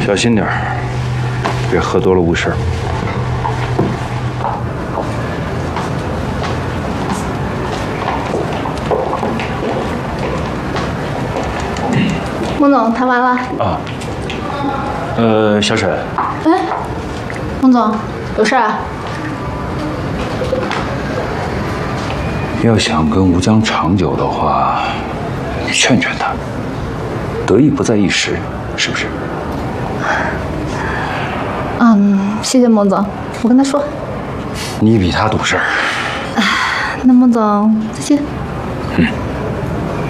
小心点儿，别喝多了误事儿。 孟总谈完了啊。小沈。 哎，孟总有事啊？ 要想跟吴江长久的话，你劝劝他，得意不在一时，是不是？ 谢谢孟总，我跟他说。 你比他懂事儿。 那孟总再见。 嗯。